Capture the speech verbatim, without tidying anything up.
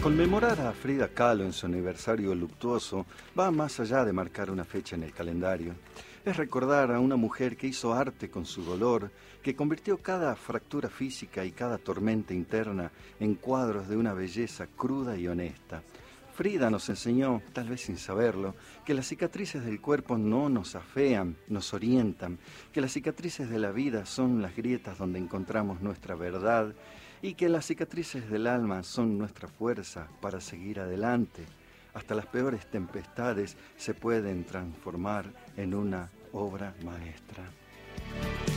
Conmemorar a Frida Kahlo en su aniversario luctuoso va más allá de marcar una fecha en el calendario. Es recordar a una mujer que hizo arte con su dolor, que convirtió cada fractura física y cada tormenta interna en cuadros de una belleza cruda y honesta. Frida nos enseñó, tal vez sin saberlo, que las cicatrices del cuerpo no nos afean, nos orientan, que las cicatrices de la vida son las grietas donde encontramos nuestra verdad y que las cicatrices del alma son nuestra fuerza para seguir adelante. Hasta las peores tempestades se pueden transformar en una obra maestra.